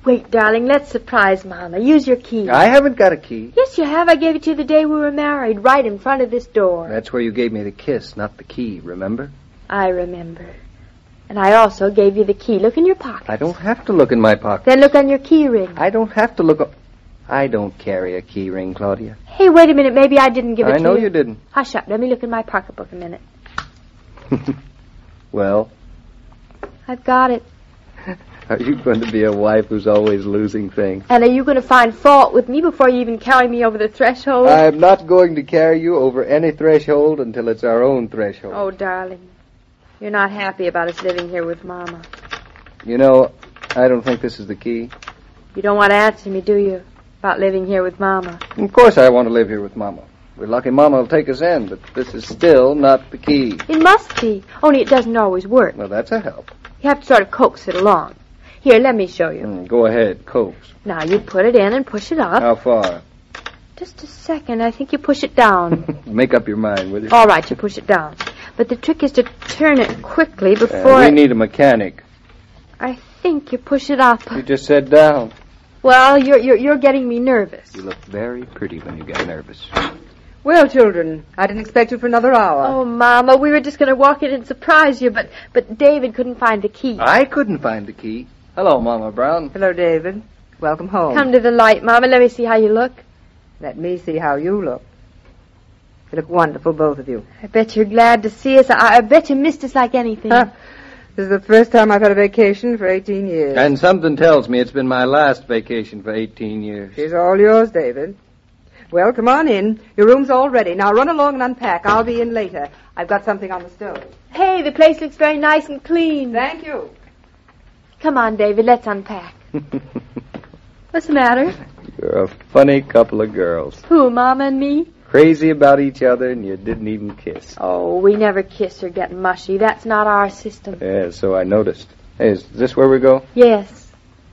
Wait, darling, let's surprise Mama. Use your key. I haven't got a key. Yes, you have. I gave it to you the day we were married, right in front of this door. That's where you gave me the kiss, not the key, remember? I remember. And I also gave you the key. Look in your pocket. I don't have to look in my pocket. Then look on your key ring. I don't have to look. I don't carry a key ring, Claudia. Hey, wait a minute. Maybe I didn't give it to you. I know you didn't. Hush up. Let me look in my pocketbook a minute. Well? I've got it. Are you going to be a wife who's always losing things? And are you going to find fault with me before you even carry me over the threshold? I'm not going to carry you over any threshold until it's our own threshold. Oh, darling. You're not happy about us living here with Mama. You know, I don't think this is the key. You don't want to answer me, do you, about living here with Mama? Of course I want to live here with Mama. We're lucky Mama will take us in, but this is still not the key. It must be, only it doesn't always work. Well, that's a help. You have to sort of coax it along. Here, let me show you. Go ahead, coax. Now, you put it in and push it up. How far? Just a second. I think you push it down. Make up your mind, will you? All right, you push it down. But the trick is to turn it quickly before... we need a mechanic. I think you push it up. You just said down. Well, you're getting me nervous. You look very pretty when you get nervous. Well, children, I didn't expect you for another hour. Oh, Mama, we were just going to walk in and surprise you, but David couldn't find the key. I couldn't find the key. Hello, Mama Brown. Hello, David. Welcome home. Come to the light, Mama. Let me see how you look. Let me see how you look. You look wonderful, both of you. I bet you're glad to see us. I bet you missed us like anything. This is the first time I've had a vacation for 18 years. And something tells me it's been my last vacation for 18 years. She's all yours, David. Well, come on in. Your room's all ready. Now run along and unpack. I'll be in later. I've got something on the stove. Hey, the place looks very nice and clean. Thank you. Come on, David, let's unpack. What's the matter? You're a funny couple of girls. Who, Mama and me? Crazy about each other, and you didn't even kiss. Oh, we never kiss or get mushy. That's not our system. Yeah, so I noticed. Hey, is this where we go? Yes.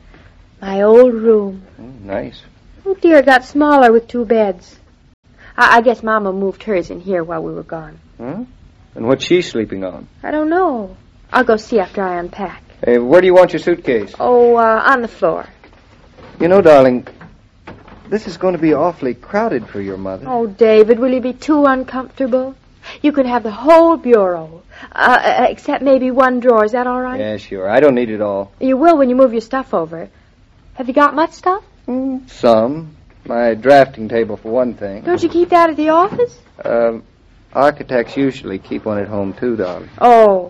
My old room. Nice. Oh, dear, it got smaller with 2 beds. I guess Mama moved hers in here while we were gone. Huh? And what's she sleeping on? I don't know. I'll go see after I unpack. Hey, where do you want your suitcase? Oh, on the floor. You know, darling, this is going to be awfully crowded for your mother. Oh, David, will you be too uncomfortable? You can have the whole bureau, except maybe 1 drawer. Is that all right? Yeah, sure. I don't need it all. You will when you move your stuff over. Have you got much stuff? Some. My drafting table, for one thing. Don't you keep that at the office? Architects usually keep one at home, too, darling. Oh.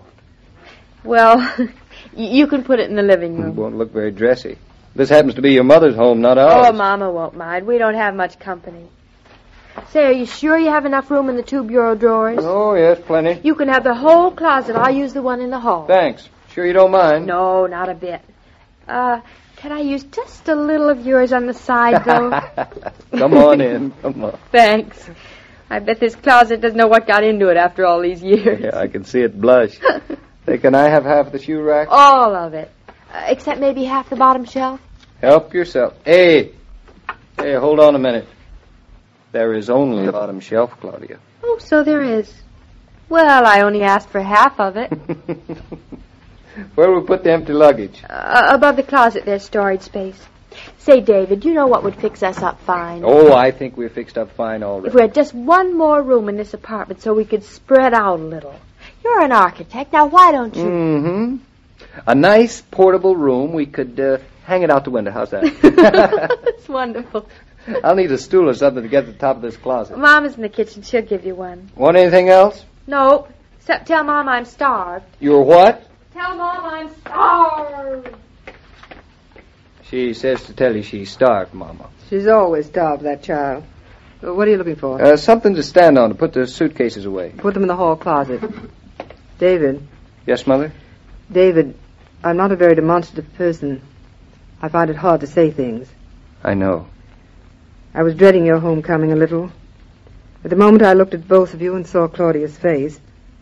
Well, you can put it in the living room. It won't look very dressy. This happens to be your mother's home, not ours. Oh, Mama won't mind. We don't have much company. Say, are you sure you have enough room in the 2 bureau drawers? Oh, yes, plenty. You can have the whole closet. I'll use the one in the hall. Thanks. Sure you don't mind? No, not a bit. Can I use just a little of yours on the side, though? Come on in. Come on. Thanks. I bet this closet doesn't know what got into it after all these years. Yeah, I can see it blush. Hey, can I have half the shoe rack? All of it. Except maybe half the bottom shelf? Help yourself. Hey, hold on a minute. There is only a bottom shelf, Claudia. Oh, so there is. Well, I only asked for half of it. Where do we put the empty luggage? Above the closet, there's storage space. Say, David, you know what would fix us up fine? Oh, I think we're fixed up fine already. If we had just 1 more room in this apartment so we could spread out a little. You're an architect. Now, why don't you? Mm-hmm. A nice portable room. We could hang it out the window. How's that? That's wonderful. I'll need a stool or something to get to the top of this closet. Mama's in the kitchen. She'll give you one. Want anything else? No, except tell Mama I'm starved. You're what? Tell Mama I'm starved. She says to tell you she's starved, Mama. She's always starved, that child. What are you looking for? Something to stand on to put the suitcases away. Put them in the hall closet. David. Yes, Mother? David, I'm not a very demonstrative person. I find it hard to say things. I know. I was dreading your homecoming a little. At the moment I looked at both of you and saw Claudia's face,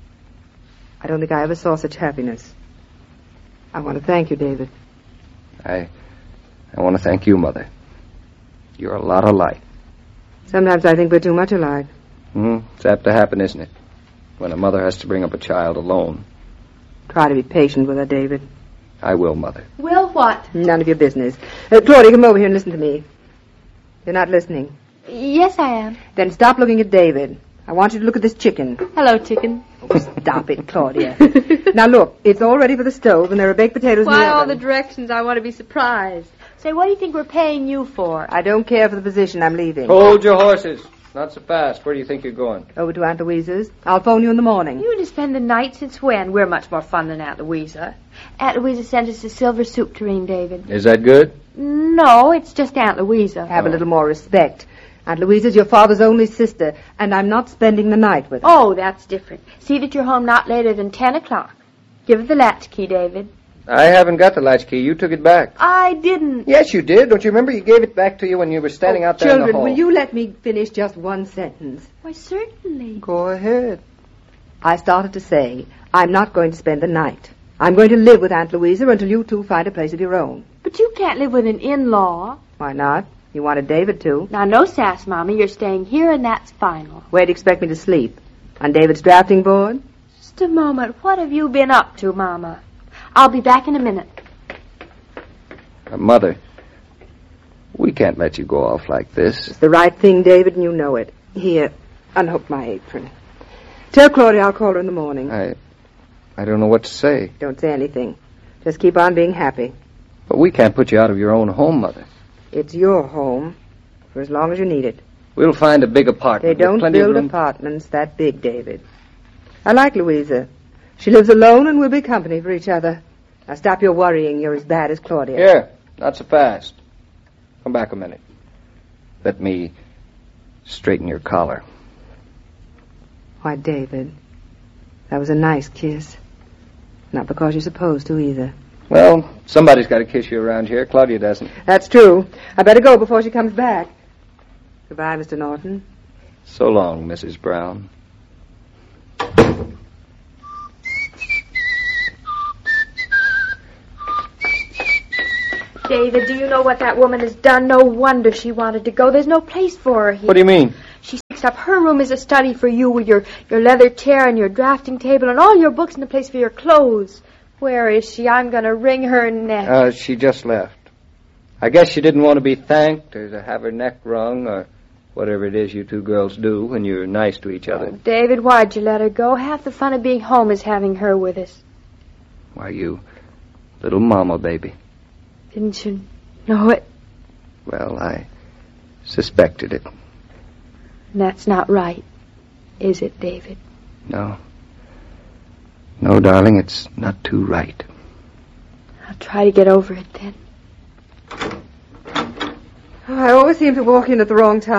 I don't think I ever saw such happiness. I want to thank you, David. I want to thank you, Mother. You're a lot alike. Sometimes I think we're too much alike. It's apt to happen, isn't it? When a mother has to bring up a child alone. Try to be patient with her, David. I will, Mother. Will what? None of your business. Claudia, come over here and listen to me. You're not listening. Yes, I am. Then stop looking at David. I want you to look at this chicken. Hello, chicken. Oh, stop it, Claudia. Now look, it's all ready for the stove, and there are baked potatoes in the Why all oven. the directions? I want to be surprised. Say, what do you think we're paying you for? I don't care for the position. I'm leaving. Hold your horses. Not so fast. Where do you think you're going? Over to Aunt Louisa's. I'll phone you in the morning. You to spend the night since when? We're much more fun than Aunt Louisa. Aunt Louisa sent us a silver soup tureen, David. Is that good? No, it's just Aunt Louisa. Have a little more respect. Aunt Louisa's your father's only sister, and I'm not spending the night with her. Oh, that's different. See that you're home not later than 10 o'clock. Give her the latchkey, David. I haven't got the latchkey. You took it back. I didn't. Yes, you did. Don't you remember? You gave it back to you when you were standing out there in the Children, hall. will you let me finish just one sentence? Why, certainly. Go ahead. I started to say, I'm not going to spend the night. I'm going to live with Aunt Louisa until you two find a place of your own. But you can't live with an in-law. Why not? You wanted David to. Now, no sass, Mommy. You're staying here, and that's final. Where do you expect me to sleep? On David's drafting board? Just a moment. What have you been up to, Mama? I'll be back in a minute. Mother, we can't let you go off like this. It's the right thing, David, and you know it. Here, unhook my apron. Tell Claudia I'll call her in the morning. I don't know what to say. Don't say anything. Just keep on being happy. But we can't put you out of your own home, Mother. It's your home for as long as you need it. We'll find a big apartment. They with don't plenty of build room. apartments that big, David. I like Louisa. She lives alone and we'll be company for each other. Now stop your worrying. You're as bad as Claudia. Here, not so fast. Come back a minute. Let me straighten your collar. Why, David, that was a nice kiss. Not because you're supposed to either. Well, somebody's got to kiss you around here. Claudia doesn't. That's true. I better go before she comes back. Goodbye, Mr. Norton. So long, Mrs. Brown. David, do you know what that woman has done? No wonder she wanted to go. There's no place for her here. What do you mean? She fixed up her room as a study for you with your leather chair and your drafting table and all your books and a place for your clothes. Where is she? I'm going to wring her neck. She just left. I guess she didn't want to be thanked or to have her neck wrung or whatever it is you two girls do when you're nice to each other. Oh, David, why'd you let her go? Half the fun of being home is having her with us. Why, you little mama baby. Didn't you know it? Well, I suspected it. That's not right, is it, David? No. No, darling, it's not too right. I'll try to get over it then. Oh, I always seem to walk in at the wrong time.